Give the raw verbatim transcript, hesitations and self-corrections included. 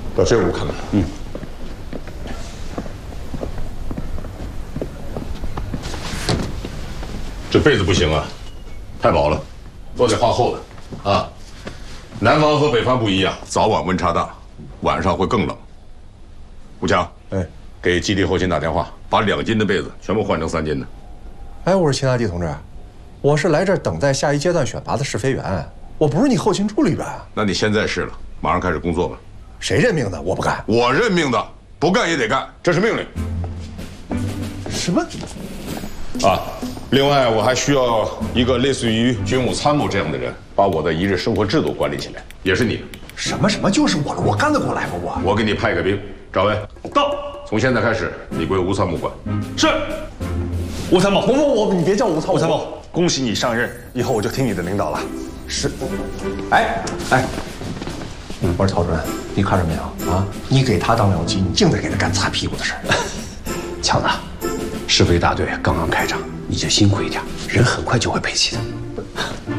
到这屋看看。嗯。这被子不行啊，太薄了，都得画厚的啊。南方和北方不一样，早晚温差大，晚上会更冷。吴强，哎，给基地后勤打电话，把两斤的被子全部换成三斤的。 哎，我说秦大地同志，我是来这儿等待下一阶段选拔的试飞员，我不是你后勤助理员。那你现在是了，马上开始工作吧。 谁任命的？我不干。 我任命的，不干也得干，这是命令。 什么？ 啊！另外，我还需要一个类似于军务参谋这样的人，把我的一日生活制度管理起来，也是你的。 什么什么就是我了，我干得过来吗？我我给你派个兵，赵薇到。从现在开始，你归吴参谋管。 是。吴参谋， 不不我你别叫吴参谋。 吴参谋，恭喜你上任，以后我就听你的领导了。 是。哎哎，我说曹主任，你看着没有啊？你给他当僚机，你净得给他干擦屁股的事儿。 强子，试飞大队刚刚开张，你就辛苦一点，人很快就会配齐的。